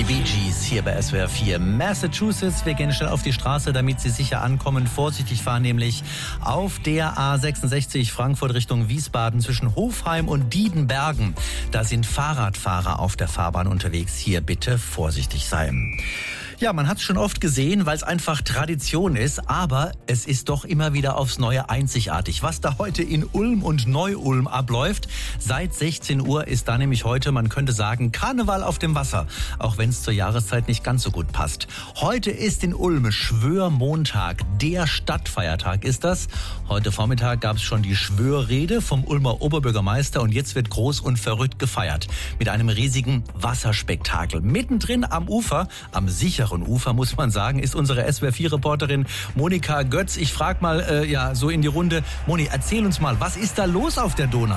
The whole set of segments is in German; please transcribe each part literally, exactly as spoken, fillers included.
Die Bee Gees hier bei S W R vier Massachusetts. Wir gehen schnell auf die Straße, damit Sie sicher ankommen. Vorsichtig fahren nämlich auf der A sechsundsechzig Frankfurt Richtung Wiesbaden zwischen Hofheim und Diedenbergen. Da sind Fahrradfahrer auf der Fahrbahn unterwegs. Hier bitte vorsichtig sein. Ja, man hat es schon oft gesehen, weil es einfach Tradition ist, aber es ist doch immer wieder aufs Neue einzigartig. Was da heute in Ulm und Neu-Ulm abläuft, seit sechzehn Uhr ist da nämlich heute, man könnte sagen, Karneval auf dem Wasser, auch wenn es zur Jahreszeit nicht ganz so gut passt. Heute ist in Ulm Schwörmontag, der Stadtfeiertag ist das. Heute Vormittag gab es schon die Schwörrede vom Ulmer Oberbürgermeister und jetzt wird groß und verrückt gefeiert mit einem riesigen Wasserspektakel. Mittendrin am Ufer, am sicheren Ufer, muss man sagen, ist unsere S W R vier Reporterin Monika Götz. Ich frage mal äh, ja so in die Runde, Moni, erzähl uns mal, was ist da los auf der Donau?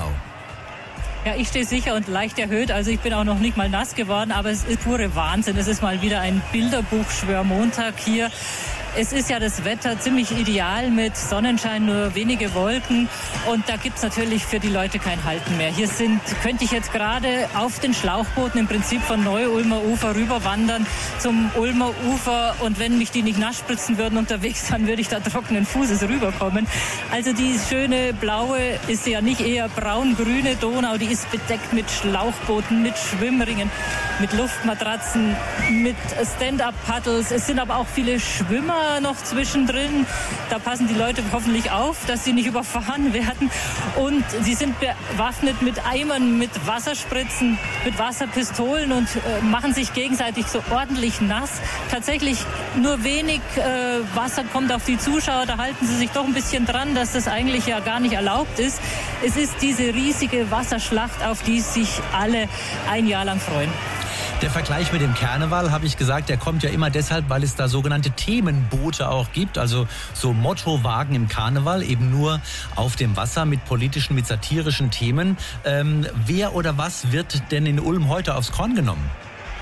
Ja, ich stehe sicher und leicht erhöht, also ich bin auch noch nicht mal nass geworden, aber es ist pure Wahnsinn. Es ist mal wieder ein Bilderbuch-Schwörmontag hier. Es ist ja das Wetter ziemlich ideal mit Sonnenschein, nur wenige Wolken und da gibt's natürlich für die Leute kein Halten mehr. Hier sind, könnte ich jetzt gerade auf den Schlauchbooten im Prinzip von Neu-Ulmer Ufer rüberwandern zum Ulmer Ufer und wenn mich die nicht nass spritzen würden unterwegs, dann würde ich da trockenen Fußes rüberkommen. Also die schöne blaue ist ja nicht eher braun-grüne Donau, die ist bedeckt mit Schlauchbooten, mit Schwimmringen, mit Luftmatratzen, mit Stand-up-Paddles. Es sind aber auch viele Schwimmer noch zwischendrin. Da passen die Leute hoffentlich auf, dass sie nicht überfahren werden. Und sie sind bewaffnet mit Eimern, mit Wasserspritzen, mit Wasserpistolen und äh, machen sich gegenseitig so ordentlich nass. Tatsächlich nur wenig äh, Wasser kommt auf die Zuschauer. Da halten sie sich doch ein bisschen dran, dass das eigentlich ja gar nicht erlaubt ist. Es ist diese riesige Wasserschlacht, auf die sich alle ein Jahr lang freuen. Der Vergleich mit dem Karneval, habe ich gesagt, der kommt ja immer deshalb, weil es da sogenannte Themenboote auch gibt, also so Mottowagen im Karneval, eben nur auf dem Wasser mit politischen, mit satirischen Themen. Ähm, wer oder was wird denn in Ulm heute aufs Korn genommen?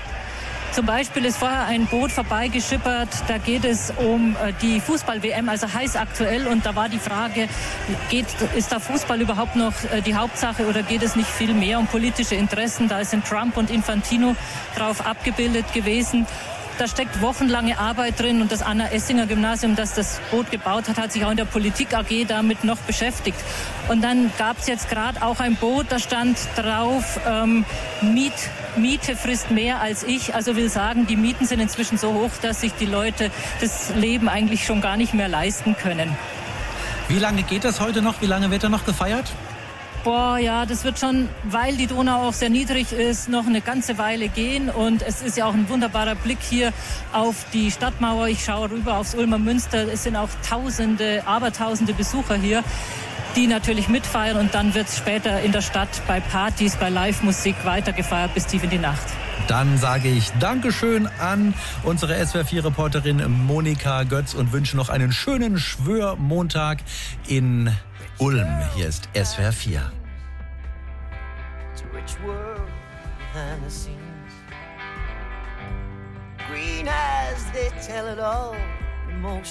Zum Beispiel ist vorher ein Boot vorbeigeschippert, da geht es um die Fußball-W M, also heiß aktuell. Und da war die Frage, geht, ist da Fußball überhaupt noch die Hauptsache oder geht es nicht viel mehr um politische Interessen? Da sind Trump und Infantino drauf abgebildet gewesen. Da steckt wochenlange Arbeit drin und das Anna-Essinger-Gymnasium, das das Boot gebaut hat, hat sich auch in der Politik-A G damit noch beschäftigt. Und dann gab es jetzt gerade auch ein Boot, da stand drauf, ähm, Miet, Miete frisst mehr als ich. Also will sagen, die Mieten sind inzwischen so hoch, dass sich die Leute das Leben eigentlich schon gar nicht mehr leisten können. Wie lange geht das heute noch? Wie lange wird da noch gefeiert? Boah, ja, das wird schon, weil die Donau auch sehr niedrig ist, noch eine ganze Weile gehen. Und es ist ja auch ein wunderbarer Blick hier auf die Stadtmauer. Ich schaue rüber aufs Ulmer Münster. Es sind auch Tausende, Abertausende Besucher hier, die natürlich mitfeiern. Und dann wird es später in der Stadt bei Partys, bei Live-Musik weitergefeiert bis tief in die Nacht. Dann sage ich Dankeschön an unsere S W R vier Reporterin Monika Götz und wünsche noch einen schönen Schwörmontag in Ulm. Hier ist S W R vier. Green eyes, they tell it all.